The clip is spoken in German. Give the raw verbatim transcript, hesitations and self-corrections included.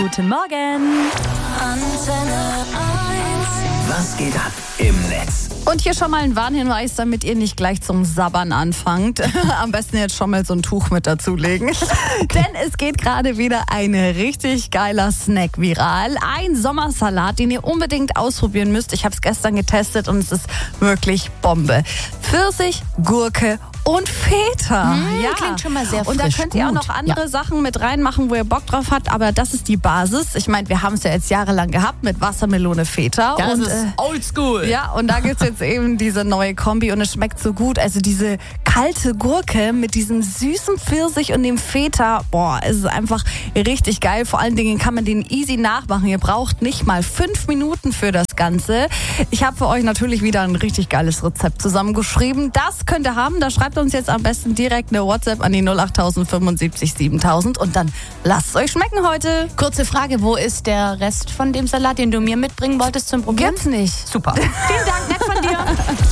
Guten Morgen. Antenne eins. Was geht ab im Netz? Und hier schon mal ein Warnhinweis, damit ihr nicht gleich zum Sabbern anfangt. Am besten jetzt schon mal so ein Tuch mit dazulegen. Denn es geht gerade wieder ein richtig geiler Snack viral. Ein Sommersalat, den ihr unbedingt ausprobieren müsst. Ich habe es gestern getestet und es ist wirklich Bombe. Pfirsich, Gurke und Feta. Mmh, ja. Klingt schon mal sehr frisch. Und da könnt ihr auch noch andere ja. Sachen mit reinmachen, wo ihr Bock drauf habt. Aber das ist die Basis. Ich meine, wir haben es ja jetzt jahrelang gehabt mit Wassermelone, Feta. Das und, ist äh, oldschool. Ja, und da gibt's jetzt eben diese neue Kombi und es schmeckt so gut. Also diese kalte Gurke mit diesem süßen Pfirsich und dem Feta, boah, es ist einfach richtig geil. Vor allen Dingen kann man den easy nachmachen. Ihr braucht nicht mal fünf Minuten für das Ganze. Ich habe für euch natürlich wieder ein richtig geiles Rezept zusammengeschrieben. Das könnt ihr haben. Da schreibt uns jetzt am besten direkt eine WhatsApp an die null acht fünfundsiebzig siebentausend und dann lasst es euch schmecken heute. Kurze Frage, wo ist der Rest von dem Salat, den du mir mitbringen wolltest zum Probieren? Gibt's nicht. Super. Vielen Dank, nett von dir.